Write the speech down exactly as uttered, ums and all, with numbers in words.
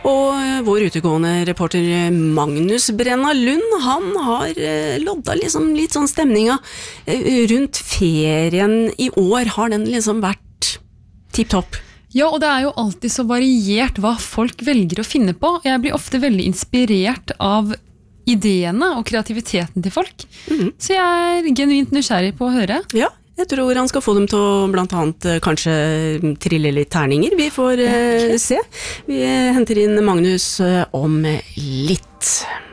Og vår utegående reporter Magnus Brenna Lund, han har lodda liksom litt sånn stemninga rundt ferien i år. Har den liksom vært tipp-topp? Ja, og det er jo alltid så variert hva folk velger å finne på. Jeg blir ofte veldig inspirert av ideene og kreativiteten til folk. Mm. Så jeg er genuint nysgjerrig på å høre. Ja, jeg tror han skal få dem til å blant annet kanskje trille litt terninger. Vi får okay. se. Vi henter inn Magnus om litt.